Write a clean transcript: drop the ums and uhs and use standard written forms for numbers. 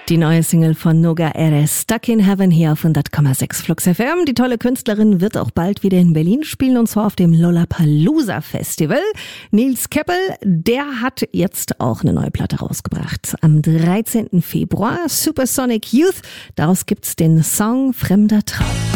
Die neue Single von Noga Erez, Stuck in Heaven, hier auf 100,6 Flux FM. Die tolle Künstlerin wird auch bald wieder in Berlin spielen, und zwar auf dem Lollapalooza Festival. Nils Keppel, der hat jetzt auch eine neue Platte rausgebracht. Am 13. Februar, Supersonic Youth. Daraus gibt's den Song Fremder Traum.